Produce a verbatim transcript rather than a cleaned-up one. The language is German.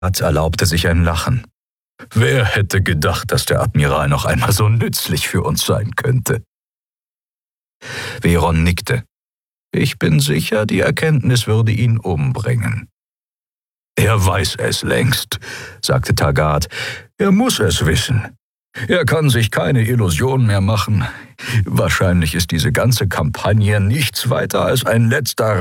erlaubte sich ein Lachen. Wer hätte gedacht, dass der Admiral noch einmal so nützlich für uns sein könnte? Veron nickte. Ich bin sicher, die Erkenntnis würde ihn umbringen. Er weiß es längst, sagte Taggart. Er muss es wissen. Er kann sich keine Illusion mehr machen. Wahrscheinlich ist diese ganze Kampagne nichts weiter als ein letzter